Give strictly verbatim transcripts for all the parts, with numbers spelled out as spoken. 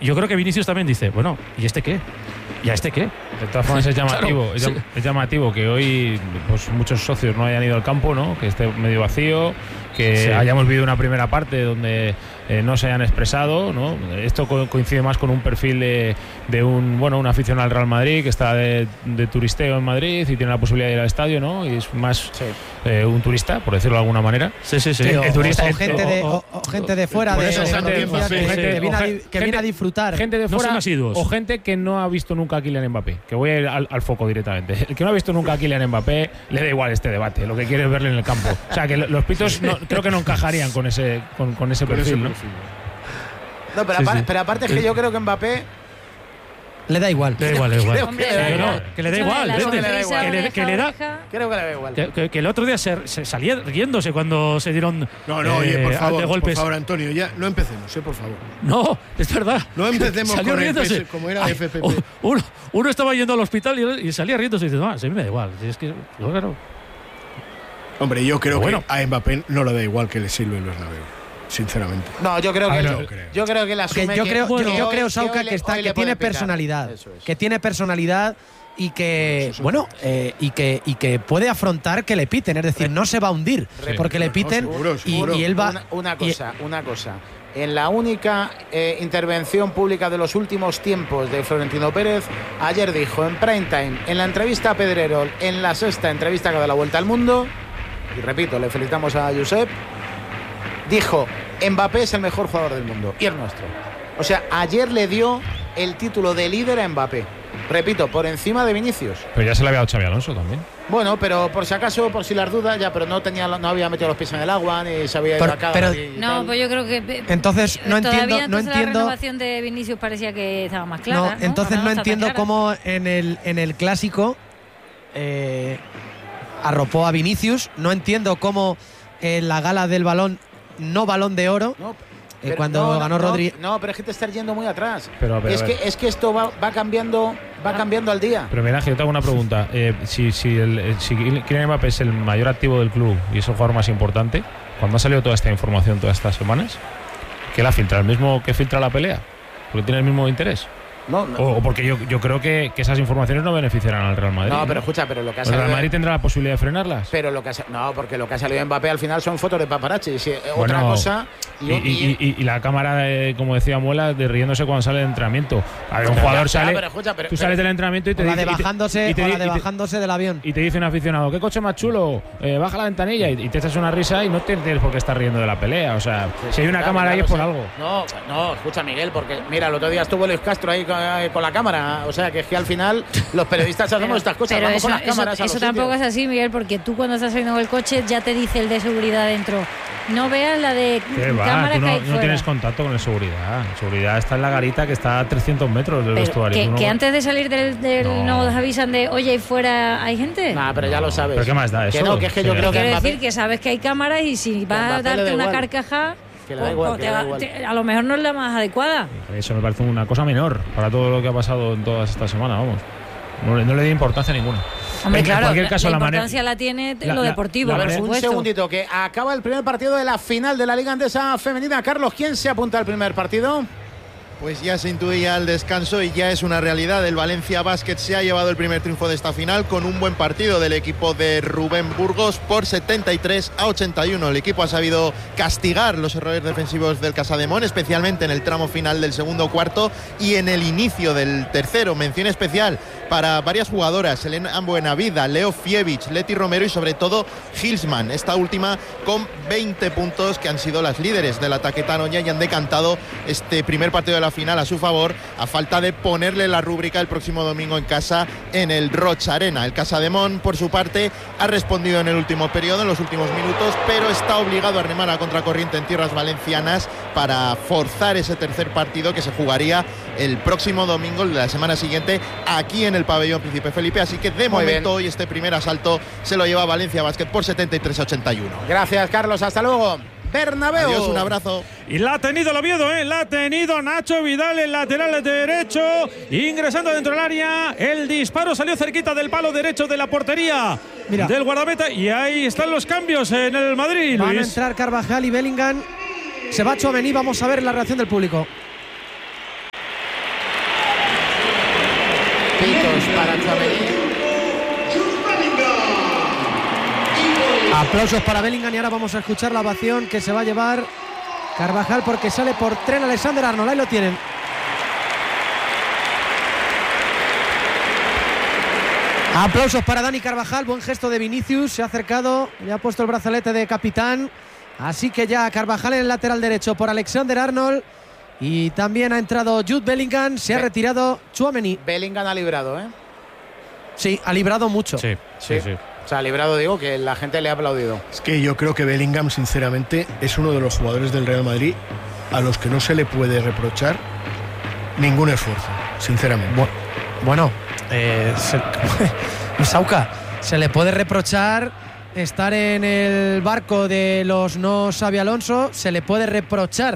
yo creo que Vinicius también dice, bueno, ¿y este qué? ¿Y a este qué? De todas formas es llamativo, Claro, es, sí. es llamativo que hoy pues muchos socios no hayan ido al campo, ¿no? Que esté medio vacío, que Sí. hayamos vivido una primera parte donde eh, no se hayan expresado, ¿no? Esto co coincide más con un perfil de, de un bueno un aficionado al Real Madrid que está de, de turisteo en Madrid y tiene la posibilidad de ir al estadio, ¿no? Y es más Sí. eh, un turista, por decirlo de alguna manera. Sí, sí, sí. Sí, o, el turista- o el- gente de, o- o- o gente de fuera Por de, eso, de gente- provincias sí, que, sí. que viene, a, di- que Gente- viene a disfrutar. Gente de No fuera son asiduos. o gente que no ha visto nunca a Kylian Mbappé, que voy a ir al, al foco directamente. El que no ha visto nunca a Kylian Mbappé le da igual este debate, lo que quiere es verle en el campo. O sea, que lo- los pitos no, creo que no encajarían con ese con, con ese Con perfil, ese ¿no? perfil. No, pero, Sí, apar- sí. pero aparte es que yo creo que Mbappé. Le da igual. Le da igual, le da igual. Hombre, Que eh, no, que le da Eso de igual. la vete. que le da sonrisa, igual. Que le- oreja, que le da- oreja. Creo que le da igual. Que, que- que el otro día se, se salía riéndose cuando se dieron No, no, oye, eh, por de favor, por golpes. favor, Antonio, ya no empecemos, eh, por favor. No, es verdad. No empecemos Salió con el riéndose. P S, como era Ay, F P P. u- Uno, uno estaba yendo al hospital y, y salía riéndose y dice, no, a mí me da igual. Si es que, yo, claro. Hombre, yo creo Bueno. que a Mbappé no le da igual que le sirva el Bernabéu, sinceramente. No, yo creo A que ver, yo, no creo. yo creo que la Que asume yo que- creo, que yo, yo hoy- creo que Sauca, hoy le- que, está, hoy que le tiene puede pitar. personalidad. Eso es. Que tiene personalidad y que, Eso es bueno, otra cosa. eh, y, que, y que puede afrontar que le piten. Es decir, no se va a hundir Sí. porque le No, piten seguro, y, seguro. y él va. Una, una y- cosa, una cosa. En la única eh, intervención pública de los últimos tiempos de Florentino Pérez, ayer dijo en prime time, en la entrevista a Pedrerol, en la sexta entrevista que da la vuelta al mundo, y repito, le felicitamos a Josep, dijo, Mbappé es el mejor jugador del mundo y el nuestro. O sea, ayer le dio el título de líder a Mbappé. Repito, por encima de Vinicius. Pero ya se le había dado Xabi Alonso también. Bueno, pero por si acaso, por si las dudas, ya, pero no tenía, no había metido los pies en el agua, ni se había ido Pero- a cámara, pero- ni No, tal. pues yo creo que. eh, Entonces, no todavía entiendo- no entonces entiendo- La renovación de Vinicius parecía que estaba más clara. no, ¿no? entonces Ahora no está tan entiendo clara. cómo en el, en el clásico eh, arropó a Vinicius. No entiendo cómo en la gala del balón, no balón de oro, No, eh, pero cuando no, no, ganó no, Rodri. No, pero es que te estás yendo muy atrás. Pero, pero, es, a que, ver. es que esto va, va cambiando va cambiando al día. Pero mira, yo te hago una pregunta. Eh, si, si, el, eh, si Kylian Mbappé es el mayor activo del club y es el jugador más importante, cuando ha salido toda esta información todas estas semanas, ¿qué la filtra? ¿El mismo que filtra la pelea? ¿Porque tiene el mismo interés? No, no, O, o porque yo, yo creo que, que esas informaciones no beneficiarán al Real Madrid. no, pero escucha, pero lo que ha ¿El Real salido. Madrid tendrá la posibilidad de frenarlas? Pero lo que ha, sa- no, porque lo que ha salido de Mbappé al final son fotos de paparazzi. Si, eh, Bueno, otra cosa. Y, y- y- y la cámara, de, como decía Muela, de riéndose cuando sale del entrenamiento. A ver, un Pero jugador ya, sale. pero escucha, pero- tú pero- sales del entrenamiento y te O la dice. de y te- bajándose, y te o di- la de y te- bajándose del avión. Y te dice un aficionado, ¿qué coche más chulo? Eh, baja la ventanilla y, y te echas una risa y no te tienes por qué estar riendo de la pelea. O sea, si hay una Ya, cámara ya ahí lo es por sé. algo. No, no, escucha, Miguel, porque mira, el otro día estuvo Luis Castro ahí con, eh, con la cámara. O sea, que es que al final los periodistas hacemos estas cosas. Pero Vamos eso, con las eso- cámaras a eso los tampoco sitios. es así, Miguel, porque tú cuando estás saliendo del coche ya te dice el de seguridad dentro. No veas la de ¿Qué va? cámara Tú que no, hay no fuera. tienes contacto con el seguridad. El seguridad está en la garita que está a trescientos metros del Pero vestuario. que, Tú no- que antes de salir del, del No. no nos avisan de, oye, ahí fuera hay gente. Nah, pero ya lo sabes. ¿Pero qué más da Que eso? no, que es que yo Sí. creo que Quiero Mbappé- decir que sabes que hay cámaras y si vas a Mbappé le da darte una igual. carcajada, Que le da o- igual, o que te le da va- igual. te- a lo mejor no es la más adecuada. Eso me parece una cosa menor para todo lo que ha pasado en todas estas semanas, vamos. No, le- no le di importancia ninguna. Hombre, En claro, cualquier la, caso, la la manera- importancia la tiene la- lo la- deportivo, la por manera- Un supuesto. segundito, que acaba el primer partido de la final de la Liga Andesa Femenina. Carlos, ¿quién se apunta al primer partido? Pues ya se intuía el descanso y ya es una realidad. El Valencia Basket se ha llevado el primer triunfo de esta final con un buen partido del equipo de Rubén Burgos por setenta y tres a ochenta y uno. El equipo ha sabido castigar los errores defensivos del Casademón, especialmente en el tramo final del segundo cuarto y en el inicio del tercero. Mención especial para varias jugadoras: Elena Buenavida, Leo Fievich, Leti Romero y sobre todo Hilsman. Esta última con veinte puntos, que han sido las líderes del ataque tanoña y han decantado este primer partido de la final a su favor, a falta de ponerle la rúbrica el próximo domingo en casa en el Rocha Arena. El Casademón, por su parte, ha respondido en el último periodo, en los últimos minutos, pero está obligado a remar a contracorriente en tierras valencianas para forzar ese tercer partido que se jugaría el próximo domingo de la semana siguiente aquí en el pabellón Príncipe Felipe. Así que de Muy momento bien. hoy este primer asalto se lo lleva Valencia Basket por setenta y tres a ochenta y uno. Gracias, Carlos. Hasta luego. Bernabéu. Adiós, un abrazo. Y la ha tenido el Oviedo, ¿eh? La ha tenido Nacho Vidal, el lateral derecho, ingresando dentro del área. El disparo salió cerquita del palo derecho de la portería Mira. del guardameta. Y ahí están los cambios en el Madrid, Van a Luis. entrar Carvajal y Bellingham. Se va Tchouaméni, vamos a ver la reacción del público. Pitos para Tchouaméni. Aplausos para Bellingham y ahora vamos a escuchar la ovación que se va a llevar Carvajal porque sale por Trent Alexander-Arnold. Ahí lo tienen. Aplausos para Dani Carvajal, buen gesto de Vinicius, se ha acercado, le ha puesto el brazalete de capitán. Así que ya Carvajal en el lateral derecho por Alexander-Arnold y también ha entrado Jude Bellingham, se ha Be retirado Tchouaméni. Bellingham ha librado, ¿eh? Sí, ha librado mucho. Sí, sí, sí. O sea, librado digo que la gente le ha aplaudido. Es que yo creo que Bellingham, sinceramente, es uno de los jugadores del Real Madrid a los que no se le puede reprochar ningún esfuerzo, sinceramente. Bu bueno, eh, se, Sauca, se le puede reprochar estar en el barco de los no Xabi Alonso, se le puede reprochar,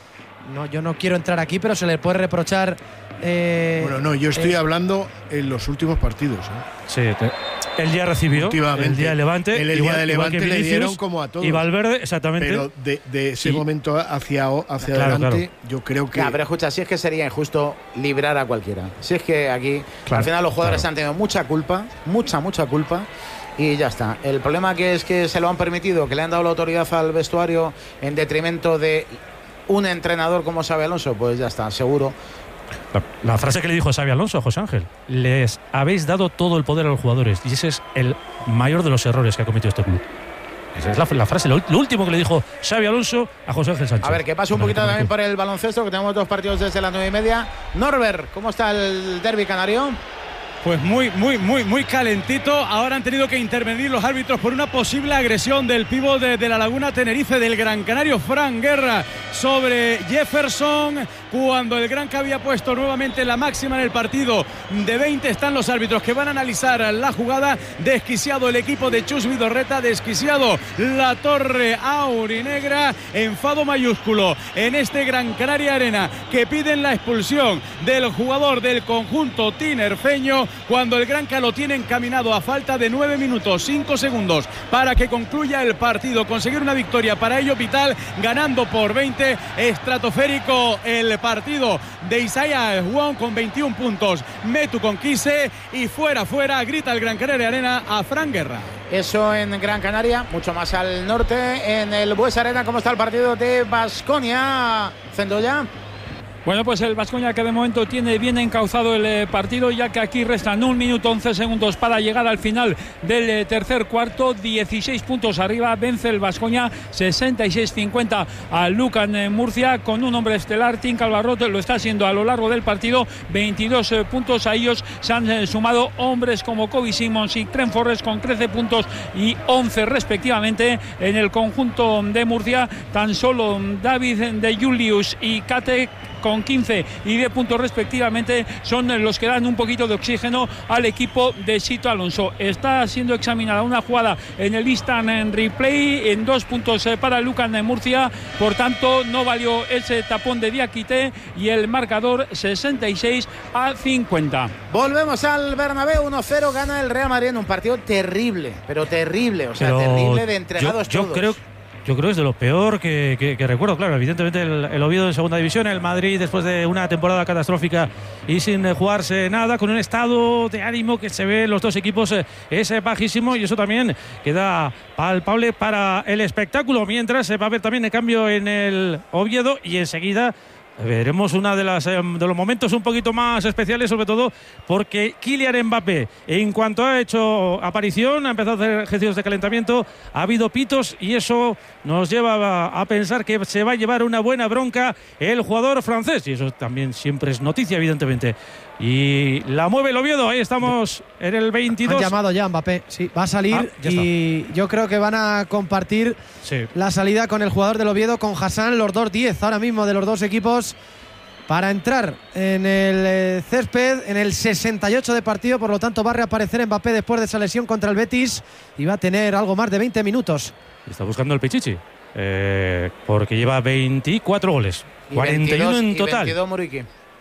no, yo no quiero entrar aquí, pero se le puede reprochar. Eh, bueno, no, yo estoy eh, hablando en los últimos partidos. ¿eh? Sí, te, el día recibió, el día de Levante, el, el igual, día de Levante igual que le Vinicius, dieron como a todos. Y Valverde, exactamente. Pero de, de ese y, momento hacia, hacia claro, adelante, claro. yo creo que. Ya, pero escucha, si es que sería injusto librar a cualquiera. Si es que aquí, claro, al final, los jugadores claro. han tenido mucha culpa, mucha, mucha culpa. Y ya está. El problema que es que se lo han permitido, que le han dado la autoridad al vestuario en detrimento de un entrenador como Xabi Alonso, pues ya está, seguro. La, la frase que le dijo Xabi Alonso a José Ángel: les habéis dado todo el poder a los jugadores, y ese es el mayor de los errores que ha cometido este club. Esa es la, la frase, lo, lo último que le dijo Xabi Alonso a José Ángel Sánchez. A ver, que pase un poquito también por el baloncesto, que tenemos dos partidos desde las nueve y media. Norbert, ¿cómo está el derbi canario? Pues muy, muy, muy, muy calentito. Ahora han tenido que intervenir los árbitros por una posible agresión del pívot de, de la Laguna Tenerife, del Gran Canario, Fran Guerra, sobre Jefferson, cuando el Gran que había puesto nuevamente la máxima en el partido de veinte. Están los árbitros que van a analizar la jugada. Desquiciado el equipo de Chus Vidorreta, desquiciado la torre aurinegra. Enfado mayúsculo en este Gran Canaria Arena, que piden la expulsión del jugador del conjunto tinerfeño, cuando el Granca lo tiene encaminado a falta de nueve minutos, cinco segundos para que concluya el partido. Conseguir una victoria para ello vital, ganando por veinte. Estratosférico el partido de Isaiah Wong con veintiún puntos, Metu con quince, y fuera, fuera, grita el Gran Canaria Arena a Fran Guerra. Eso en Gran Canaria, mucho más al norte, en el Buesa Arena. ¿Cómo está el partido de Baskonia, Zendoya? Bueno, pues el Baskonia, que de momento tiene bien encauzado el eh, partido, ya que aquí restan un minuto once segundos para llegar al final del eh, tercer cuarto. dieciséis puntos arriba, vence el Baskonia sesenta y seis cincuenta a Lucan eh, Murcia, con un hombre estelar. Tim Calvarrote lo está haciendo a lo largo del partido, veintidós eh, puntos. A ellos se han eh, sumado hombres como Kobe Simmons y Trent Forrest con trece puntos y once respectivamente. En el conjunto de Murcia, tan solo David de Julius y Kate con quince y diez puntos respectivamente son los que dan un poquito de oxígeno al equipo de Sito Alonso. Está siendo examinada una jugada en el instant en replay, en dos puntos para Lucan de Murcia, por tanto no valió ese tapón de Diakité, y el marcador sesenta y seis a cincuenta. Volvemos al Bernabéu, uno cero, gana el Real Madrid en un partido terrible, pero terrible, o sea, Pero terrible de entregados yo, yo todos. Creo Yo creo que es de lo peor que, que, que recuerdo. Claro, evidentemente el, el Oviedo en segunda división, el Madrid después de una temporada catastrófica y sin jugarse nada, con un estado de ánimo que se ve en los dos equipos eh, es bajísimo, y eso también queda palpable para el espectáculo. Mientras se va a ver también el cambio en el Oviedo, y enseguida veremos una de las eh, de los momentos un poquito más especiales, sobre todo porque Kylian Mbappé, en cuanto ha hecho aparición, ha empezado a hacer ejercicios de calentamiento, ha habido pitos, y eso nos lleva a, a pensar que se va a llevar una buena bronca el jugador francés, y eso también siempre es noticia, evidentemente. Y la mueve el Oviedo, ahí estamos en el veintidós. Han llamado ya a Mbappé, sí, va a salir, ah, y yo creo que van a compartir sí. la salida con el jugador del Oviedo, con Hassan, los dos diez ahora mismo de los dos equipos, para entrar en el eh, césped en el sesenta y ocho de partido. Por lo tanto va a reaparecer Mbappé después de esa lesión contra el Betis, y va a tener algo más de veinte minutos. Está buscando el Pichichi, eh, porque lleva veinticuatro goles, Y cuarenta y uno en y total. veintidós Muriqui.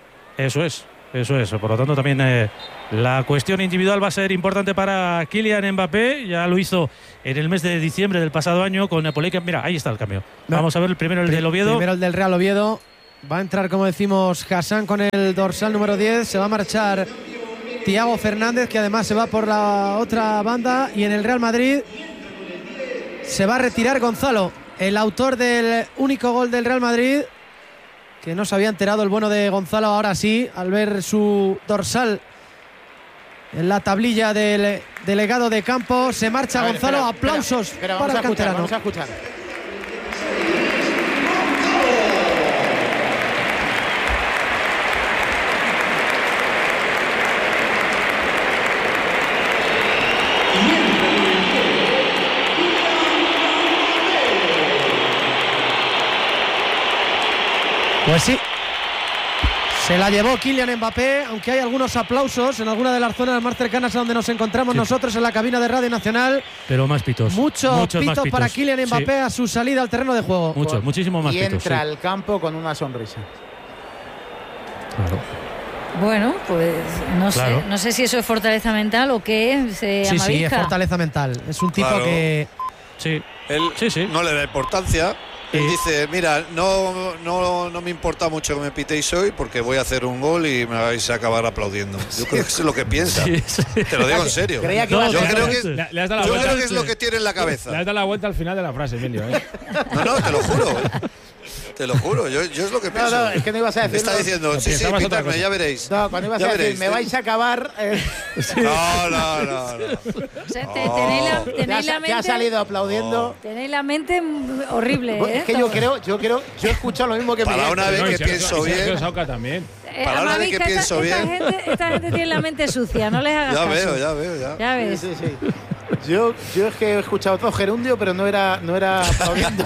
Eso es. Eso es, por lo tanto también eh, la cuestión individual va a ser importante para Kylian Mbappé. Ya lo hizo en el mes de diciembre del pasado año con Napoleón. Mira, ahí está el cambio. No. Vamos a ver el primero, el del Oviedo. Primero el del Real Oviedo. Va a entrar, como decimos, Hassan con el dorsal número diez. Se va a marchar Thiago Fernández, que además se va por la otra banda, y en el Real Madrid se va a retirar Gonzalo, el autor del único gol del Real Madrid, que no se había enterado el bueno de Gonzalo, ahora sí, al ver su dorsal en la tablilla del delegado de campo. Se marcha a ver, Gonzalo, espera, aplausos espera, espera, para el canterano. Vamos a escuchar. Pues sí, se la llevó Kylian Mbappé, aunque hay algunos aplausos en alguna de las zonas más cercanas a donde nos encontramos sí. nosotros en la cabina de Radio Nacional. Pero más pitos. Muchos, Muchos pitos, pitos para Kylian Mbappé sí. a su salida al terreno de juego. Muchos, Con, muchísimo más y pitos. Y entra sí. al campo con una sonrisa. Claro. Bueno, pues no claro. sé, no sé si eso es fortaleza mental o qué. Se sí, amavisca. sí, es fortaleza mental. Es un tipo claro. que sí. Él sí, sí. no le da importancia. Él sí. dice, mira, no, no, no me importa mucho que me pitéis hoy porque voy a hacer un gol y me vais a acabar aplaudiendo. Yo creo que eso es lo que piensa. Sí, sí. Te lo digo en serio. Creía que no, yo creo que, le, le has dado la yo vuelta, creo que es lo que tiene en la cabeza. Le has dado la vuelta al final de la frase, Emilio. ¿eh? No, no, te lo juro. ¿eh? Te lo juro, yo, yo es lo que pienso. No, no, es que no ibas a decir. Está diciendo, sí, sí, pitarme, ya veréis. No, cuando ibas ya a veréis, decir, me vais a acabar. Eh. Sí. No, no, no, no. O sea, te, tenéis la, tenéis la mente. Te ha salido aplaudiendo. Oh. Tenéis la mente horrible. Pues ¿eh? es que yo creo, yo creo, yo he escuchado lo mismo que Para una vez no, que si pienso no, bien. Sauca también. Eh, Para una vez que esta, pienso esta bien. Gente, esta gente tiene la mente sucia, no les hagas Ya caso. veo, ya veo, ya. Ya ves. Sí, sí, sí. Yo, yo es que he escuchado todo gerundio, pero no era, no era aplaudiendo.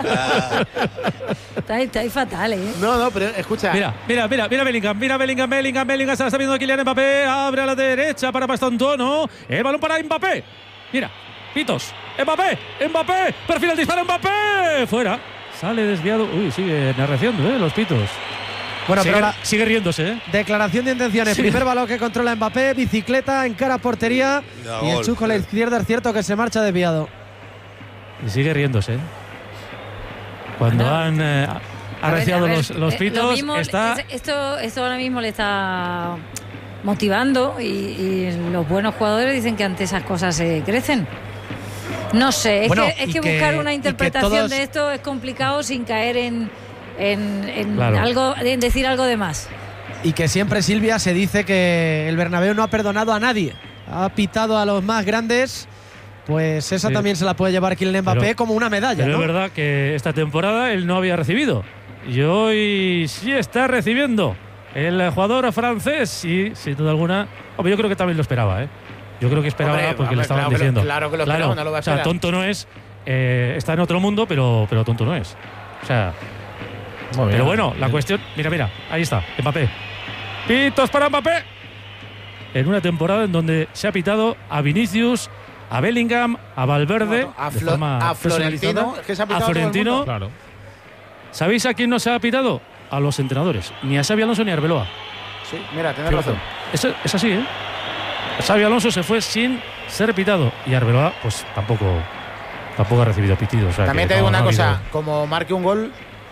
Está, está ahí fatal, ¿eh? No, no, pero escucha. Mira, mira, mira, mira Bellingham, mira Bellingham, Bellingham, Bellingham, se la está viendo Kylian Mbappé, abre a la derecha para Pastantono, el balón para Mbappé. Mira, pitos, Mbappé, Mbappé, perfila el disparo, Mbappé, fuera, sale desviado, uy, sigue arreciando, ¿eh? Los pitos. Bueno, sigue, pero ahora, sigue riéndose, ¿eh? Declaración de intenciones. Sí. Primer balón que controla Mbappé, bicicleta, encara a portería. Ya, y el gol, chuco a la izquierda es cierto que se marcha desviado. Y sigue riéndose, ¿eh? Cuando no. han eh, arreciado a ver, a los, ver, los eh, pitos, lo mismo, está. es, esto, esto ahora mismo le está motivando y, y los buenos jugadores dicen que ante esas cosas se crecen. No sé, es bueno, que, es que, que buscar una interpretación todos... de esto es complicado sin caer en, en, en claro. algo, en decir algo de más. Y que siempre, Silvia, se dice que el Bernabéu no ha perdonado a nadie. Ha pitado a los más grandes. Pues esa sí. también se la puede llevar Kylian Mbappé pero, como una medalla. Pero ¿no? es verdad que esta temporada él no había recibido. Y hoy sí está recibiendo. El jugador francés, sí, sin duda alguna. Hombre, yo creo que también lo esperaba, ¿eh? Yo creo que esperaba Hombre, porque hombre, le estaban claro diciendo. Que lo, claro que lo claro, esperaba, no lo va a esperar. O sea, tonto no es. Eh, está en otro mundo, pero, pero tonto no es. O sea. Muy pero bien, bueno, bien. La cuestión. Mira, mira, ahí está, Mbappé. Pitos para Mbappé. En una temporada en donde se ha pitado a Vinicius, a Bellingham, a Valverde, no, a, de Flo forma a Florentino, es que se ha a Florentino. Claro. ¿Sabéis a quién no se ha pitado? A los entrenadores. Ni a Xabi Alonso ni a Arbeloa. Sí, mira, tienes razón. Es, es así, ¿eh? Xabi Alonso se fue sin ser pitado y Arbeloa, pues tampoco, tampoco ha recibido pitidos. O sea, también te no, digo una no cosa, habido... como marque un gol,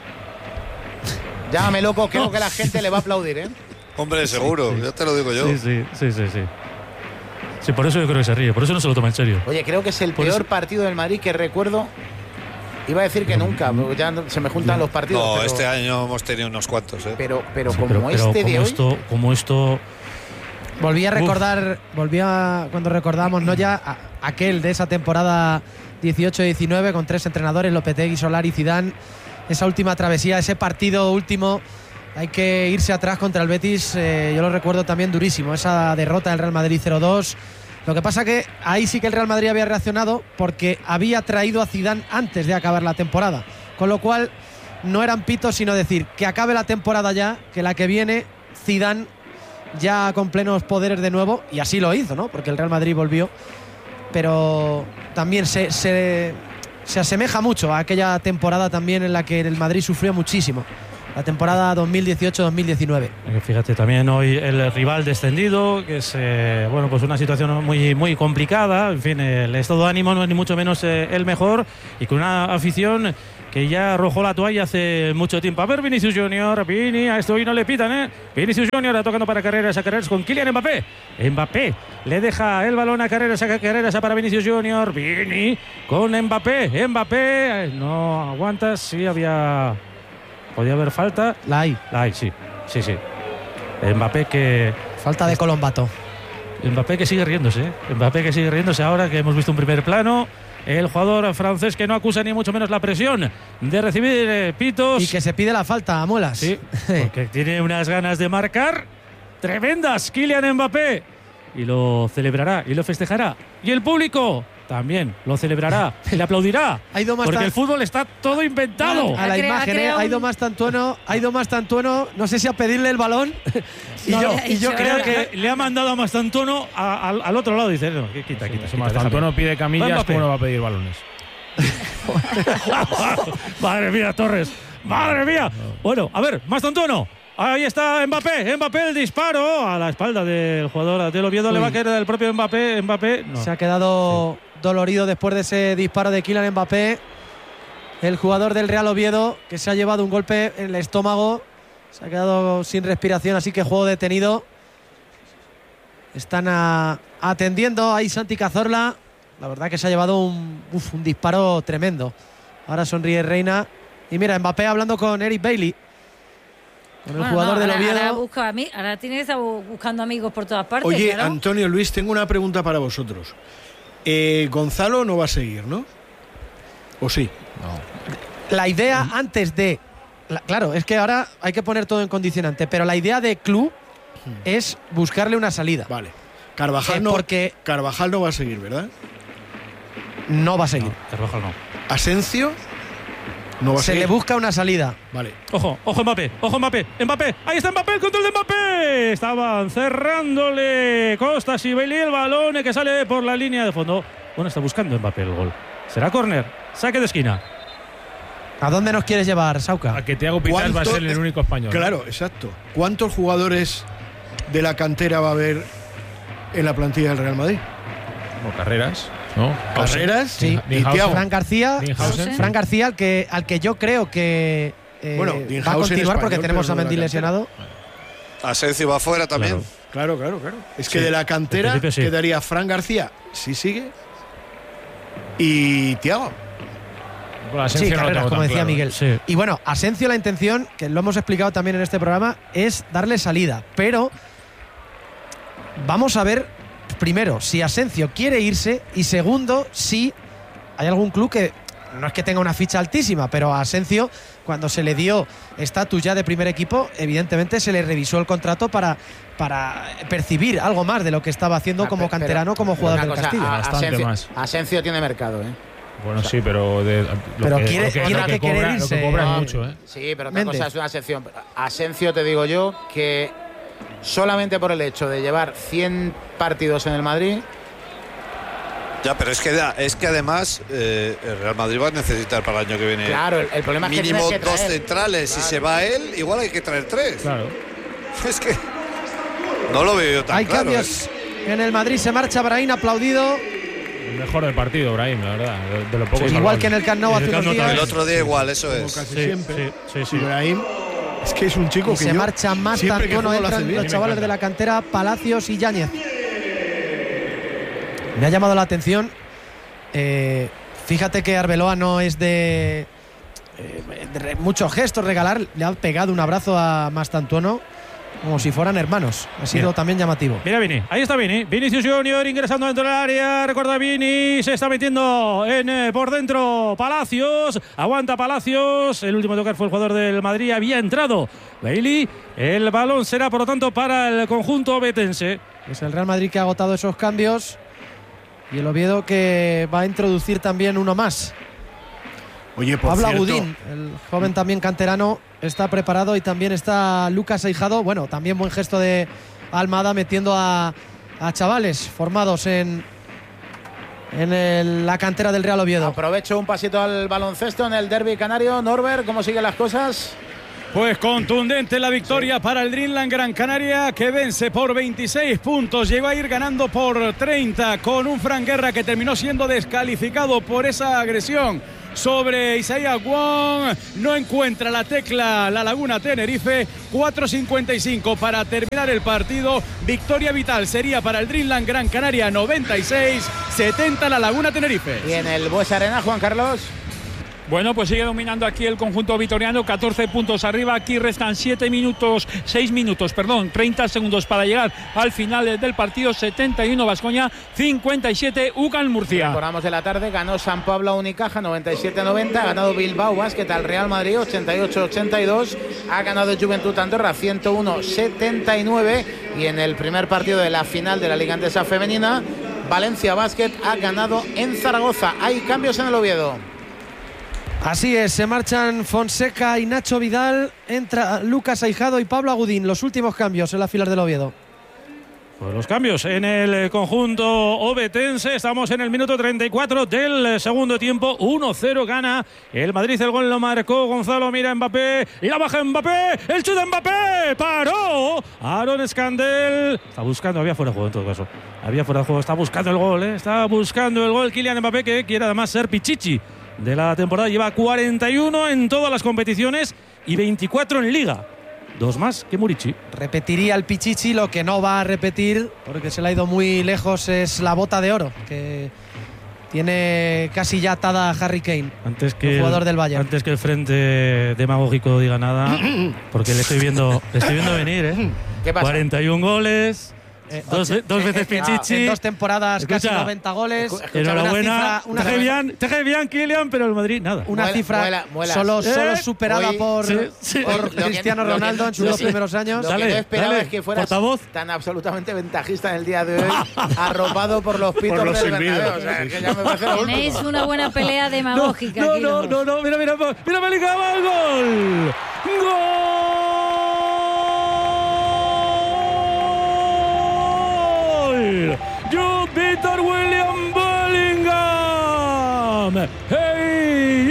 llámame loco, creo que la gente le va a aplaudir, ¿eh? Hombre, seguro, sí, sí. Ya te lo digo yo. Sí, sí, sí, sí, sí. Sí, por eso yo creo que se ríe, por eso no se lo toma en serio. Oye, creo que es el por peor eso... partido del Madrid que recuerdo. Iba a decir que nunca, porque ya se me juntan los partidos. No, pero, este año hemos tenido unos cuantos, ¿eh? Pero, pero sí, como pero, este pero de como hoy. Esto, como esto. Volví a recordar, Uf. volví a cuando recordamos, no ya a, aquel de esa temporada dieciocho diecinueve con tres entrenadores, Lopetegui, Solari, Zidane. Esa última travesía, ese partido último. Hay que irse atrás contra el Betis, eh, yo lo recuerdo también durísimo, esa derrota del Real Madrid cero dos. Lo que pasa que ahí sí que el Real Madrid había reaccionado porque había traído a Zidane antes de acabar la temporada, con lo cual no eran pitos sino decir que acabe la temporada ya, que la que viene Zidane ya con plenos poderes de nuevo, y así lo hizo, ¿no? Porque el Real Madrid volvió, pero también se, se, se asemeja mucho a aquella temporada también en la que el Madrid sufrió muchísimo. La temporada dos mil dieciocho dos mil diecinueve. Fíjate, también hoy el rival descendido, que es eh, bueno, pues una situación muy, muy complicada. En fin, el estado de ánimo no es ni mucho menos eh, el mejor, y con una afición que ya arrojó la toalla hace mucho tiempo. A ver, Vinicius Junior, Vini, a esto hoy no le pitan, ¿eh? Vinicius Junior tocando para Carreras, a Carreras con Kylian Mbappé. Mbappé le deja el balón a Carreras, a Carreras, a para Vinicius Junior, Vini con Mbappé, Mbappé, no aguanta, sí había, podía haber falta. La hay. La hay, sí, sí, sí. Mbappé que... Falta de Colombato. Mbappé que sigue riéndose, ¿eh? Mbappé que sigue riéndose ahora que hemos visto un primer plano. El jugador francés que no acusa ni mucho menos la presión de recibir eh, pitos. Y que se pide la falta a muelas. Sí, porque tiene unas ganas de marcar tremendas Kylian Mbappé. Y lo celebrará y lo festejará. Y el público también lo celebrará y le aplaudirá. Ha ido más porque tan... el fútbol está todo inventado. A la imagen, ¿eh? Ha ido más Tantueno, ha ido más Tantueno, no sé si a pedirle el balón. y, no, yo, no, y yo creo que le, le ha mandado a Mastantuono a, al, al otro lado. Dice, no, quita, quita. Si Mastantuono pide camillas, ¿cómo no va a pedir balones? Madre mía, Torres. Madre mía. Bueno, a ver, Mastantuono. Ahí está Mbappé, Mbappé el disparo a la espalda del jugador del Oviedo. Uy. Le va a caer del propio Mbappé. Mbappé no. Se ha quedado sí. dolorido después de ese disparo de Kylian Mbappé. El jugador del Real Oviedo que se ha llevado un golpe en el estómago. Se ha quedado sin respiración, así que juego detenido. Están a, atendiendo ahí Santi Cazorla. La verdad que se ha llevado un, uf, un disparo tremendo. Ahora sonríe Reina. Y mira, Mbappé hablando con Eric Bailly. Con el bueno, jugador no, del ahora, Oviedo. Ahora, busca a mí, ahora tiene que estar buscando amigos por todas partes. Oye, claro. Antonio, Luis, tengo una pregunta para vosotros. Eh, Gonzalo no va a seguir, ¿no? ¿O sí? No. La idea ¿Mm? antes de... La, claro, es que ahora hay que poner todo en condicionante, pero la idea de club ¿Mm? es buscarle una salida. Vale. Carvajal, eh, no, porque Carvajal no va a seguir, ¿verdad? No va a seguir. No, Carvajal no. ¿Asencio? No va a Se seguir. le busca una salida. Vale. Ojo, ojo Mbappé, ojo Mbappé, Mbappé. Ahí está Mbappé, el control de Mbappé. Estaban cerrándole Costas y Bailey el balón que sale por la línea de fondo. Bueno, está buscando Mbappé el gol. Será córner, saque de esquina. ¿A dónde nos quieres llevar, Sauca? A que Thiago Pitals va a ser el único español. Claro, ¿no? Exacto. ¿Cuántos jugadores de la cantera va a haber en la plantilla del Real Madrid? Como Carreras, ¿no? Carreras, sí. Y Thiago. Fran García, Dinhausen. Fran García, al que, al que yo creo que eh, bueno, va a continuar porque tenemos a Mendy lesionado. Asencio va afuera también. Claro, claro, claro. claro. Es que sí, de la cantera sí. quedaría Fran García, si sigue, y Thiago. Sí, no Carreras, como decía claro. Miguel. Sí. Y bueno, Asencio, la intención, que lo hemos explicado también en este programa, es darle salida. Pero vamos a ver, primero, si Asencio quiere irse y segundo, si hay algún club que no es que tenga una ficha altísima, pero a Asencio, cuando se le dio estatus ya de primer equipo, evidentemente se le revisó el contrato para, para percibir algo más de lo que estaba haciendo Ah, como pero- canterano, como jugador del Una cosa, Castillo. a- Bastante Asencio, más. Asencio tiene mercado, ¿eh? Bueno, sí, pero de, lo Pero que, quiere- lo que, tiene lo que que querer cobra, lo irse, que cobra es No, mucho, ¿eh? Sí, pero otra Méndez. cosa es una sección. Asencio, te digo yo, que solamente por el hecho de llevar cien partidos en el Madrid, Ya, pero es que, es que además eh, el Real Madrid va a necesitar para el año que viene claro, el, el problema es que mínimo tienes que dos traer. centrales. Claro. Si se va él, igual hay que traer tres. Claro. Es que no lo veo yo tan Hay claro. cambios ¿eh? en el Madrid, se marcha Brahim aplaudido. El mejor del partido, Brahim, la verdad. De, de lo poco Sí, igual que en el Camp Nou En hace el Camp unos Nou días. El otro día igual, eso Como es. casi Sí, siempre. sí, sí, sí. Ibrahim, es que es un chico Y que se yo, marcha más siempre que Tantuono, juego lo hace entran bien. los chavales de la cantera, Palacios y Yáñez. Me ha llamado la atención. eh, fíjate que Arbeloa no es de, eh, de re- muchos gestos regalar. Le ha pegado un abrazo a Mastantuono como si fueran hermanos. Ha sido Mira. también llamativo. Mira Vini, ahí está Vini, Vinicius Junior ingresando dentro del área, recuerda Vini, se está metiendo en eh, por dentro Palacios, aguanta Palacios, el último a tocar fue el jugador del Madrid, había entrado Bailey, el balón será por lo tanto para el conjunto betense. Es el Real Madrid que ha agotado esos cambios y el Oviedo que va a introducir también uno más. Oye, por Pablo cierto, Agudín, el joven también canterano, está preparado y también está Lucas Aijado. Bueno, también buen gesto de Almada metiendo a, a chavales formados en, en el- la cantera del Real Oviedo. Aprovecho un pasito al baloncesto en el derbi canario. Norbert, ¿cómo siguen las cosas? Pues contundente la victoria para el Dreamland Gran Canaria, que vence por veintiséis puntos. Llegó a ir ganando por treinta con un Fran Guerra que terminó siendo descalificado por esa agresión sobre Isaiah Wong. No encuentra la tecla La Laguna Tenerife. cuatro cincuenta y cinco para terminar el partido. Victoria vital sería para el Dreamland Gran Canaria, noventa y seis setenta La Laguna Tenerife. Y en el Buesa Arena, Juan Carlos. Bueno, pues sigue dominando aquí el conjunto vitoriano, catorce puntos arriba. Aquí restan siete minutos, seis minutos, perdón, treinta segundos para llegar al final del partido. setenta y uno Baskonia, cincuenta y siete U C A M Murcia. Recordamos de la tarde, ganó San Pablo a Unicaja noventa y siete noventa, ha ganado Bilbao Basket al Real Madrid ochenta y ocho ochenta y dos, ha ganado Juventud Andorra ciento uno setenta y nueve y en el primer partido de la final de la Liga Endesa Femenina, Valencia Basket ha ganado en Zaragoza. Hay cambios en el Oviedo. Así es, se marchan Fonseca y Nacho Vidal, entra Lucas Aijado y Pablo Agudín, los últimos cambios en la fila del Oviedo. Pues los cambios en el conjunto ovetense. Estamos en el minuto treinta y cuatro del segundo tiempo. uno cero gana el Madrid. El gol lo marcó Gonzalo. Mira Mbappé. La baja Mbappé. El chute de Mbappé. Paró. Aaron Escandel. Está buscando. Había fuera de juego en todo caso. Había fuera de juego. Está buscando el gol. ¿eh? Está buscando el gol Kylian Mbappé, que quiere además ser pichichi de la temporada. Lleva cuarenta y uno en todas las competiciones y veinticuatro en Liga. Dos más que Murici. Repetiría el Pichichi, lo que no va a repetir, porque se le ha ido muy lejos, es la bota de oro, que tiene casi ya atada a Harry Kane, antes que el jugador el, del Bayern. Antes que el frente demagógico diga nada, porque le estoy viendo, le estoy viendo venir, ¿eh? ¿Qué pasa? cuarenta y un goles. Eh, dos, dos veces Pichichi. En dos temporadas, Escucha, casi noventa goles. Enhorabuena. Una Te cifra, bien, te bien, Kylian, pero el Madrid nada. Una Muela, cifra muela, muelas. solo, solo ¿Eh? superada Hoy, por, sí, sí. por Lo que- Cristiano lo que- Ronaldo en sus lo dos que- primeros años. Lo Dale, que no esperaba dale, es que fueras portavoz. tan absolutamente ventajista en el día de hoy, arropado por los pitos Por los del silbidos. Bernabéu. O sea, que ya me parece lo Tenéis último. una buena pelea demagógica. No, aquí no, los no, dos. no, mira, mira, mira, Bellingham, gol. Gol. Jude Victor William Bellingham. Hey,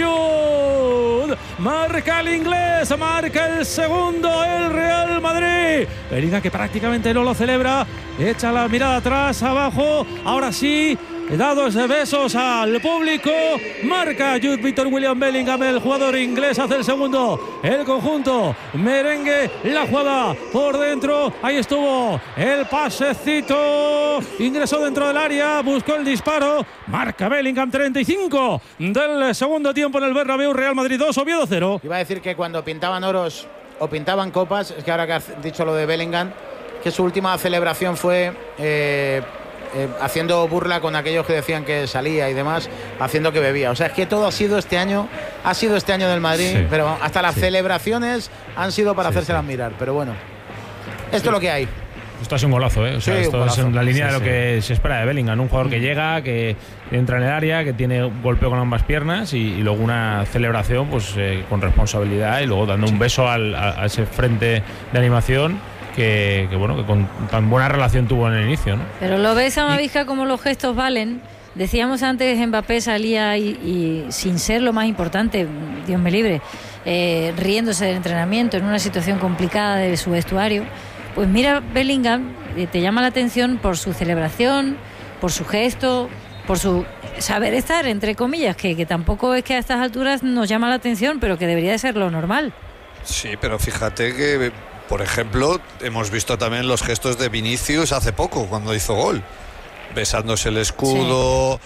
Jude. Marca el inglés, marca el segundo el Real Madrid. Bellingham, que prácticamente no lo celebra, echa la mirada atrás, abajo. Ahora sí, dados besos al público. Marca Jude Victor William Bellingham, el jugador inglés, hace el segundo. El conjunto merengue, la jugada por dentro. Ahí estuvo el pasecito. Ingresó dentro del área, buscó el disparo. Marca Bellingham, treinta y cinco del segundo tiempo en el Bernabéu. Real Madrid dos, Oviedo cero. Iba a decir que cuando pintaban oros o pintaban copas, es que ahora que has dicho lo de Bellingham, que su última celebración fue eh, eh, haciendo burla con aquellos que decían que salía y demás, haciendo que bebía. O sea, es que todo ha sido este año, ha sido este año del Madrid, Sí. pero hasta las Sí. celebraciones han sido para Sí, hacérselas sí. mirar. Pero bueno, esto es lo que hay. Esto ha sido un golazo, ¿eh? O sea, Sí, un esto golazo. es en la línea Sí, de lo sí. que se espera de Bellingham. Un jugador que llega, que entra en el área, que tiene un golpeo con ambas piernas y, y luego una celebración pues eh, con responsabilidad y luego dando un beso al, a, a ese frente de animación que, que, bueno, que con tan buena relación tuvo en el inicio, ¿no? Pero lo ves a Mavija como los gestos valen. Decíamos antes, Mbappé salía y, y sin ser lo más importante, Dios me libre, eh, riéndose del entrenamiento en una situación complicada de su vestuario. Pues mira, Bellingham eh, te llama la atención por su celebración, por su gesto, por su saber estar, entre comillas, que, que tampoco es que a estas alturas nos llama la atención, pero que debería de ser lo normal. Sí, pero fíjate que, por ejemplo, hemos visto también los gestos de Vinicius hace poco, cuando hizo gol. Besándose el escudo,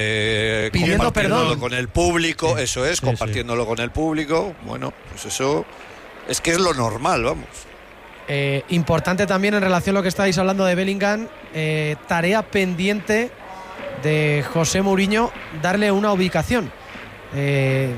eh, Pidiendo compartiéndolo perdón. con el público, Sí. eso es, Sí, compartiéndolo con el público. Bueno, pues eso es que es lo normal, vamos. Eh, importante también en relación a lo que estáis hablando de Bellingham, eh, tarea pendiente de José Mourinho, darle una ubicación. Eh,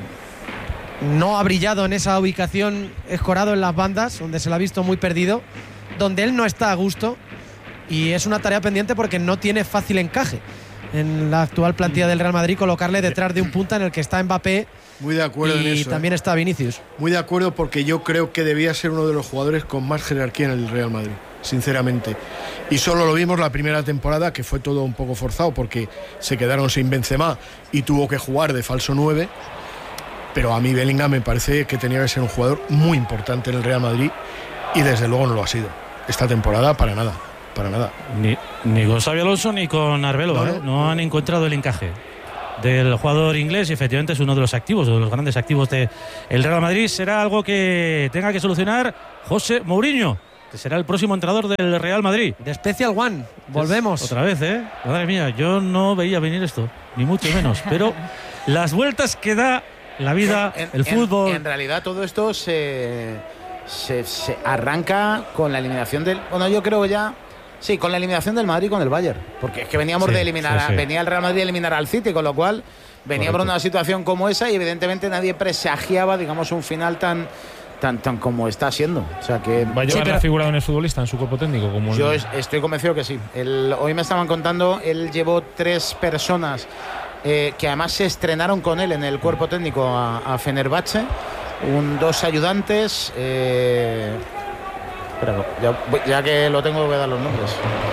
no ha brillado en esa ubicación, escorado en las bandas, donde se lo ha visto muy perdido, donde él no está a gusto, y es una tarea pendiente porque no tiene fácil encaje en la actual plantilla del Real Madrid colocarle detrás de un punta en el que está Mbappé Muy de acuerdo y en eso. también ¿eh? está Vinicius. Muy de acuerdo, porque yo creo que debía ser uno de los jugadores con más jerarquía en el Real Madrid, sinceramente. Y solo lo vimos la primera temporada, que fue todo un poco forzado porque se quedaron sin Benzema y tuvo que jugar de falso nueve. Pero a mí Bellingham me parece que tenía que ser un jugador muy importante en el Real Madrid y desde luego no lo ha sido. Esta temporada para nada, para nada. Ni, ni con Xabi Alonso ni con Arbeloa, No, no, no. ¿eh? No han encontrado el encaje. del jugador inglés y efectivamente es uno de los activos, de los grandes activos del Real Madrid. Será algo que tenga que solucionar José Mourinho, que será el próximo entrenador del Real Madrid. De Special One, volvemos. Otra vez, ¿eh? Madre mía, yo no veía venir esto, ni mucho menos, pero las vueltas que da la vida, en, el fútbol. En, en realidad todo esto se, se, se arranca con la eliminación del... Bueno, yo creo que ya... Sí, con la eliminación del Madrid con el Bayern, porque es que veníamos sí, de eliminar, sí, sí. A, venía el Real Madrid a eliminar al City, con lo cual veníamos de una situación como esa y evidentemente nadie presagiaba, digamos, un final tan tan tan como está siendo. O sea que va a llevar sí, pero la figura de un futbolista en su cuerpo técnico. Como yo el... es, estoy convencido que sí. El, hoy me estaban contando, él llevó tres personas eh, que además se estrenaron con él en el cuerpo técnico a, a Fenerbahce, un, dos ayudantes. Eh, Pero ya, ya que lo tengo, voy a dar los nombres.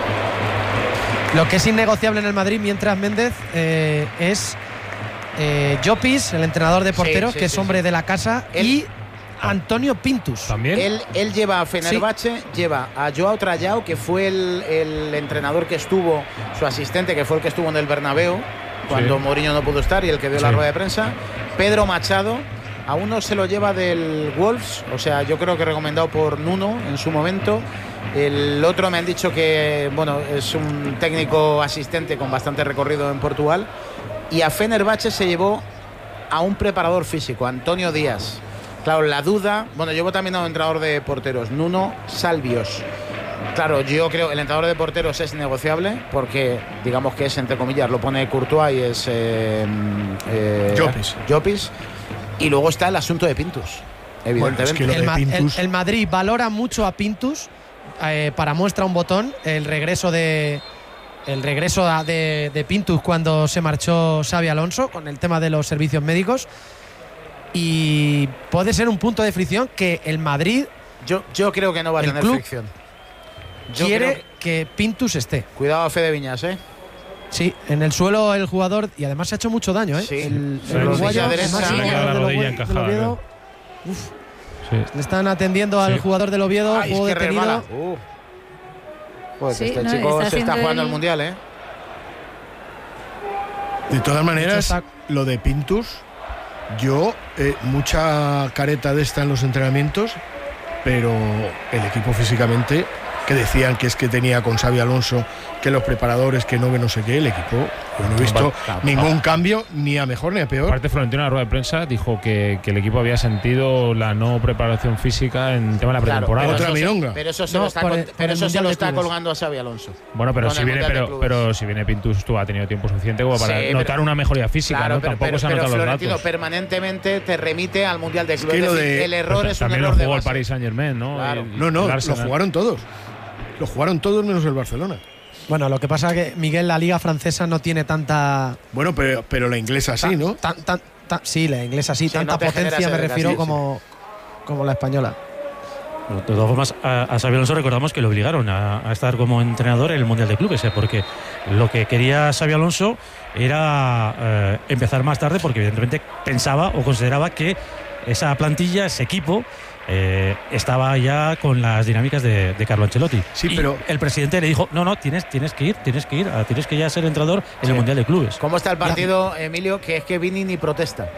Lo que es innegociable en el Madrid mientras Méndez eh, es eh, Llopis, el entrenador de porteros, sí, sí, que es sí, hombre sí. de la casa, él, y Antonio Pintus. ¿También? Él, él lleva a Fenerbahce, sí. lleva a Joao Trayao, que fue el, el entrenador que estuvo, su asistente, que fue el que estuvo en el Bernabéu cuando sí. Mourinho no pudo estar y el que dio sí. la rueda de prensa. Pedro Machado. A uno se lo lleva del Wolves, o sea, yo creo que recomendado por Nuno en su momento. El otro me han dicho que, bueno, es un técnico asistente con bastante recorrido en Portugal. Y a Fenerbahce se llevó a un preparador físico, Antonio Díaz. Claro, la duda, bueno, llevo también a un entrenador de porteros, Nuno Salvios. Claro, yo creo que el entrenador de porteros es negociable porque, digamos que es, entre comillas, lo pone Courtois y es eh, eh, Llopis. Llopis. Y luego está el asunto de Pintus, evidentemente. Bueno, es que el, Ma Pintus... el, el Madrid valora mucho a Pintus eh, para muestra un botón el regreso de el regreso de, de Pintus cuando se marchó Xabi Alonso con el tema de los servicios médicos, y puede ser un punto de fricción que el Madrid, yo, yo creo que no va a el tener club fricción. Yo quiere que... que Pintus esté. Cuidado a Fede Viñas, ¿eh? Sí, en el suelo el jugador, y además se ha hecho mucho daño, ¿eh? Sí. El, Sí, el sí, uruguayo, sí, además, sí, el sí, jugador la del rodilla Oviedo- encajada, del Oviedo, claro. uf, Sí. le están atendiendo al Sí. jugador del Oviedo, Ay, juego es que detenido. resbala. Uh. Pues Sí, este no, chico está se está haciendo jugando el- el Mundial, ¿eh? De todas maneras, está- lo de Pintus, yo, eh, mucha careta de esta en los entrenamientos, pero el equipo físicamente, que decían que es que tenía con Xabi Alonso, que los preparadores, que no, que no sé qué, el equipo, yo no he visto Vale. ningún cambio, ni a mejor ni a peor. Aparte, Florentino en la rueda de prensa dijo que, que el equipo había sentido la no preparación física en tema de la Claro, pretemporada. pero Otra eso se- milonga. Pero eso se No, lo está, por con- el- por pero el eso se Mundial lo de está Clubes. colgando a Xabi Alonso. Bueno, pero Con si el viene, Mundial de pero, Clubes. pero si viene Pintus, tú ha tenido tiempo suficiente como para Sí, notar pero- una mejoría física, Claro, ¿no? pero, Tampoco pero, se han pero notado los Florentino datos. permanentemente te remite al Mundial de Clubes. que Es lo decir, de- el error Pero es un también error lo de jugó el base. Paris Saint Germain, ¿no? Claro. El- No, no, el lo Arsenal. jugaron todos. Lo jugaron todos menos el Barcelona. Bueno, lo que pasa es que, Miguel, la liga francesa no tiene tanta... Bueno, pero, pero la inglesa sí, tan- ¿no? tan- tan- tan- sí, la inglesa sí, Sí, tanta no te genera potencia me ese refiero desgaste, como, como la española. Bueno, de todas formas, a, a Xabi Alonso recordamos que le obligaron a, a estar como entrenador en el Mundial de Clubes, ¿eh? Porque lo que quería Xabi Alonso era eh, empezar más tarde, porque evidentemente pensaba o consideraba que esa plantilla, ese equipo, eh, estaba ya con las dinámicas de, de Carlo Ancelotti. Sí, Y pero- el presidente le dijo, no, no, tienes, tienes que ir, tienes que ir, ah, tienes que ya ser entrenador en Sí. el Mundial de Clubes. ¿Cómo está el partido, Emilio? Que es que Vini ni protesta.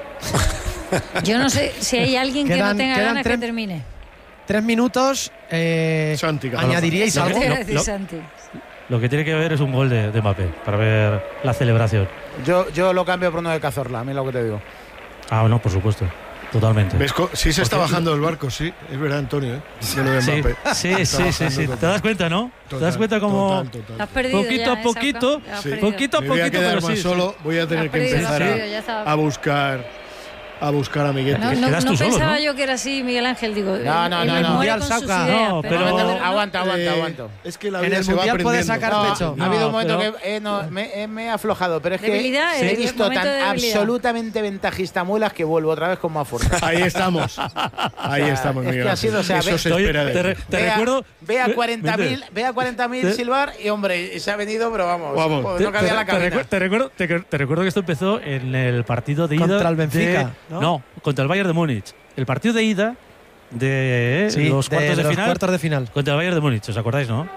Yo no sé si hay alguien que Quedan- no tenga quedan ganas que tres- termine. Tres minutos. Eh, Santi Cazorla. ¿Añadiríais Lo que- algo? ¿Qué lo- decir, lo- Santi? Lo que tiene que ver es un gol de, de Mbappé para ver la celebración. Yo, yo lo cambio por uno de Cazorla, a mí lo que te digo. Ah, no, por supuesto. Totalmente. ¿Ves co- sí se está Porque- bajando del barco, sí. Es verdad, Antonio, ¿eh? De lo de Sí, Mbappé. sí, Está sí, sí, bajando sí. total. ¿Te das cuenta, no? ¿Te das Total, cuenta como total, total. Te has perdido poquito ya, a ¿eh, poquito, Sauca? Te has Sí. perdido. poquito a Me voy a poquito, quedar pero más sí, solo, voy a tener Has que perdido, empezar has a, perdido, ya estaba. a buscar a buscar amiguetes. No, Te no, quedas no tú solo, pensaba ¿no? yo que era así, Miguel Ángel. Digo, No, no, él no, me no. muere Mundial, con sus Sauca. ideas, No, pero pero- no, Aguanta, aguanta, aguanta, Eh, aguanta. Es que la En vida el se va Mundial puedes aprendiendo. sacar No, pecho. ha habido un No, momento pero- que eh, no, me, eh, me he aflojado, pero es que Debilidad, he eh, visto momento tan de debilidad. absolutamente ventajista muelas que vuelvo otra vez con más fuerza. Ahí estamos. Ahí O sea, estamos, es que Miguel ha sido, o sea, Eso ve- se Oye, espera de te, re- ti. te Ve a- recuerdo. Ve a Ve- cuarenta mil vete. ve a cuarenta mil Te- silbar y, hombre, y se ha venido, pero vamos, Vamos. joder, Te, no cabía te- la te cabina. recu- te recuerdo, te, te recuerdo que esto empezó en el partido de ida. Contra el Benfica, de- ¿no? ¿no? contra el Bayern de Múnich. El partido de ida de Sí, los de cuartos de, los final cuartos de final. contra el Bayern de Múnich. ¿Os acordáis, no?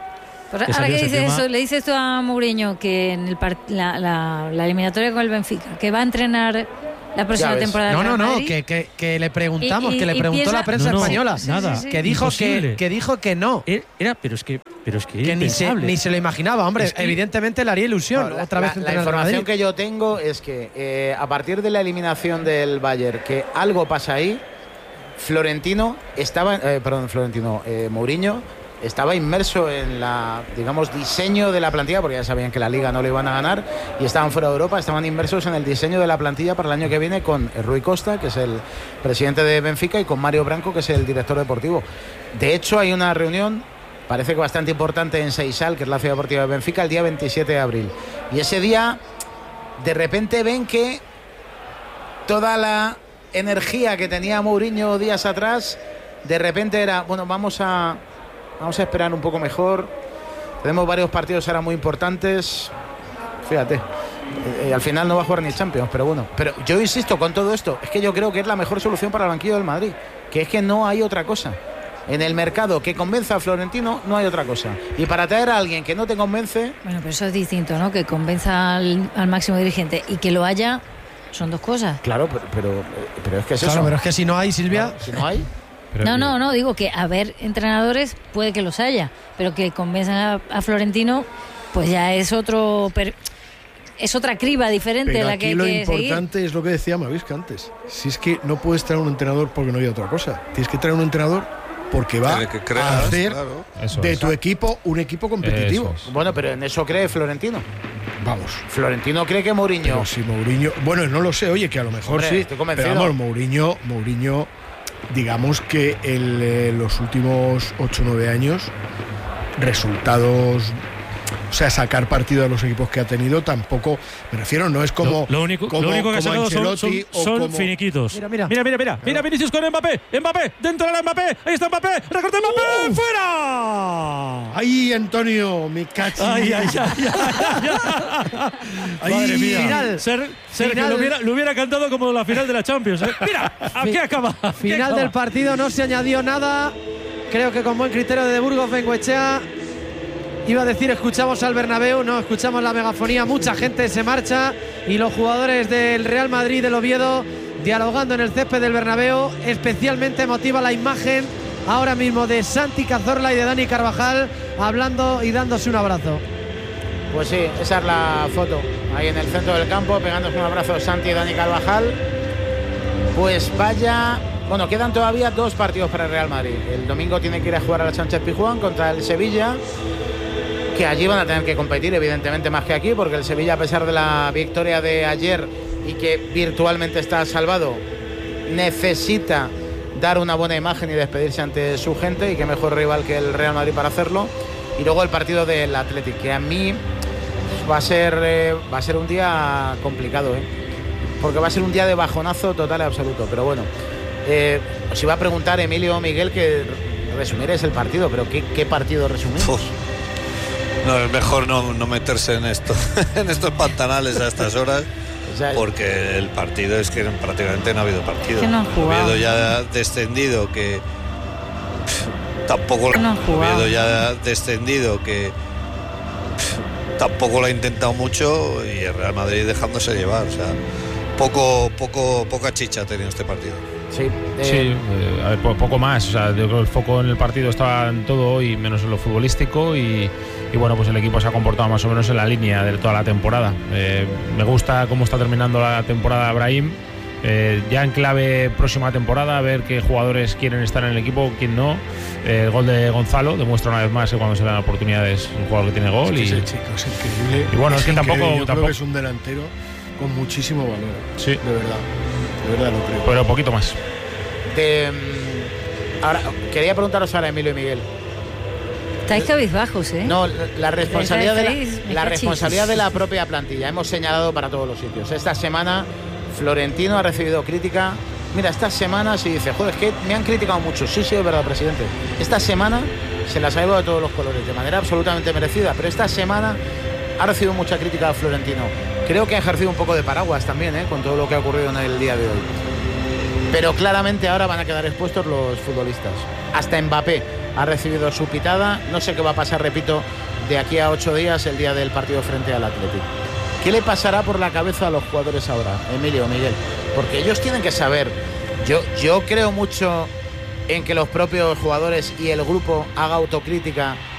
Pero que ahora salió que ese dices tema. eso, le dices tú a Mourinho que en el part- la, la, la eliminatoria con el Benfica, que va a entrenar la próxima ves. temporada. No, del no, Real no, Madrid. que, que, que le preguntamos, Y- y- que le y preguntó piensa- la prensa No, no, española. sí, nada. sí, sí. Que dijo que, Imposible. que dijo que no. Era, pero es que, pero es que, Que ni se, impensable. ni se lo imaginaba, hombre. Es que- Evidentemente le haría ilusión No, la, otra vez la- la entrenar al información Madrid. que yo tengo es que eh, a partir de la eliminación del Bayern, que algo pasa ahí, Florentino estaba, eh, perdón, Florentino, eh, Mourinho estaba inmerso en la, digamos, diseño de la plantilla, porque ya sabían que la Liga no le iban a ganar y estaban fuera de Europa, estaban inmersos en el diseño de la plantilla para el año que viene con Rui Costa, que es el presidente de Benfica, y con Mario Branco, que es el director deportivo. De hecho, hay una reunión, parece que bastante importante, en Seixal, que es la ciudad deportiva de Benfica, el día veintisiete de abril. Y ese día, de repente ven que toda la energía que tenía Mourinho días atrás, de repente era, bueno, vamos a, vamos a esperar un poco mejor. Tenemos varios partidos ahora muy importantes. Fíjate, eh, al final no va a jugar ni Champions, pero bueno. Pero yo insisto con todo esto, es que yo creo que es la mejor solución para el banquillo del Madrid, que es que no hay otra cosa. En el mercado que convenza a Florentino no hay otra cosa. Y para traer a alguien que no te convence, Bueno, pero eso es distinto, ¿no? Que convenza al, al máximo dirigente y que lo haya, son dos cosas. claro, pero, pero, pero es que es Claro, eso. pero es que si no hay, Silvia. Si no hay, Pero No, que- no, no, digo que haber entrenadores puede que los haya, pero que convenzan a, a Florentino, pues ya es otro per- es otra criba diferente Pero la aquí que lo hay que seguir. importante es lo que decía Mavisca antes. Si es que no puedes traer un entrenador porque no hay otra cosa. Tienes que traer un entrenador porque va En el que a creas, hacer claro. Eso de es. tu equipo un equipo competitivo. Eso es. bueno, pero en eso cree Florentino. Vamos. Florentino cree que Mourinho. Pero si Mourinho, bueno, no lo sé, oye, que a lo mejor Hombre, sí. estoy convencido. Pero vamos, Mourinho, Mourinho, digamos que en eh, los últimos ocho o nueve años, resultados, o sea, sacar partido a los equipos que ha tenido, tampoco, me refiero, no es como. lo, lo único, como, lo único que ha como sacado son, son, Ancelotti o son como- finiquitos. Mira, mira. mira, mira, mira, mira Vinicius con Mbappé, Mbappé, dentro de la Mbappé, ahí está Mbappé, recorte Mbappé, ¡Uh! fuera. ¡Ay, Antonio! ¡Me cacho! Ay, ay, ay, ay, ay. Ay, Madre mía. final. Ser, Sergio Final. lo hubiera, lo hubiera cantado como la final de la Champions. ¿eh? Mira, aquí Fi- acaba. aquí Final acaba. del partido, no se añadió nada. Creo que con buen criterio de Burgos Bengoechea. Iba a decir, escuchamos al Bernabéu, no, escuchamos la megafonía, mucha gente se marcha y los jugadores del Real Madrid del Oviedo dialogando en el césped del Bernabéu. Especialmente emotiva la imagen ahora mismo de Santi Cazorla y de Dani Carvajal hablando y dándose un abrazo. Pues sí, esa es la foto. Ahí en el centro del campo, pegándose un abrazo Santi y Dani Carvajal. Pues vaya. Bueno, quedan todavía dos partidos para el Real Madrid. El domingo tiene que ir a jugar a la Sánchez Pizjuán contra el Sevilla, que allí van a tener que competir, evidentemente, más que aquí, porque el Sevilla, a pesar de la victoria de ayer y que virtualmente está salvado, necesita dar una buena imagen y despedirse ante su gente, y qué mejor rival que el Real Madrid para hacerlo. Y luego el partido del Athletic, que a mí va a ser, eh, va a ser un día complicado, ¿eh? Porque va a ser un día de bajonazo total y absoluto. Pero bueno, eh, os iba a preguntar, Emilio o Miguel, que resumierais el partido, pero ¿qué, qué partido resumimos? Uf. No, es mejor no, no meterse en esto, en estos pantanales a estas horas, O sea, porque el partido es que prácticamente no ha habido partido. Es que no han jugado. Oviedo ya ha descendido, que pff, tampoco No han jugado. Oviedo ya ha descendido, que pff, tampoco lo ha intentado mucho, y el Real Madrid dejándose llevar. O sea, poco, poco, poca chicha ha tenido este partido. sí, eh, Sí, eh, a ver, po- poco más. O sea, yo creo que el foco en el partido estaba en todo hoy, menos en lo futbolístico. Y, y bueno, pues el equipo se ha comportado más o menos en la línea de toda la temporada. Eh, me gusta cómo está terminando la temporada Brahim. Eh, ya en clave próxima temporada, a ver qué jugadores quieren estar en el equipo, quién no. Eh, el gol de Gonzalo demuestra una vez más que cuando se dan oportunidades, un jugador que tiene gol. Es que y, ese chico es increíble. y bueno, es que tampoco- increíble. Yo tampoco- creo que es un delantero con muchísimo valor. Sí. De verdad. De verdad lo creo. pero poquito más. de, mm, ahora, quería preguntaros ahora, Emilio y Miguel. Estáis cabizbajos, ¿eh? No, la responsabilidad, de Estáis- me la, la cachis. responsabilidad de la propia plantilla. Hemos señalado para todos los sitios. Esta semana Florentino ha recibido crítica. Mira, esta semana se dice, joder, es que me han criticado mucho. Sí, sí, es verdad, presidente. Esta semana se las ha llevado de todos los colores, de manera absolutamente merecida. Pero esta semana ha recibido mucha crítica a Florentino. Creo que ha ejercido un poco de paraguas también, ¿eh? Con todo lo que ha ocurrido en el día de hoy. Pero claramente ahora van a quedar expuestos los futbolistas. Hasta Mbappé ha recibido su pitada. No sé qué va a pasar, repito, de aquí a ocho días, el día del partido frente al Athletic. ¿Qué le pasará por la cabeza a los jugadores ahora, Emilio, Miguel? Porque ellos tienen que saber. Yo, yo creo mucho en que los propios jugadores y el grupo haga autocrítica